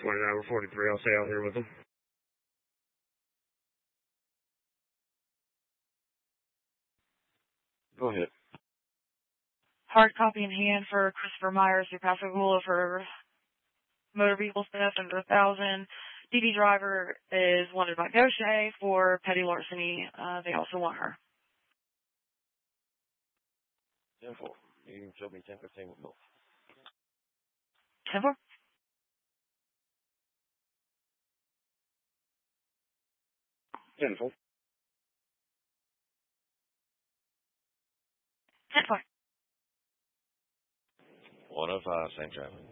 29/43. I'll stay out here with them. Go ahead. Hard copy in hand for Christopher Myers, your Pascagoula for motor vehicle theft under 1,000. DD driver is wanted by Gaucher for petty larceny. They also want her. 10-4. You showed me 10-15 with both. 10-4. 10-4. 10-4. 105, same traffic.